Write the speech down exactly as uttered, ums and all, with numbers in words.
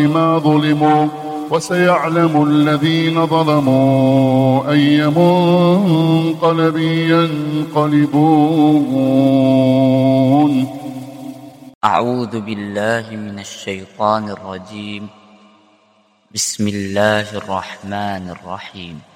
ما ظلموا وسيعلم الذين ظلموا أي منقلب ينقلبون. أعوذ بالله من الشيطان الرجيم. بسم الله الرحمن الرحيم.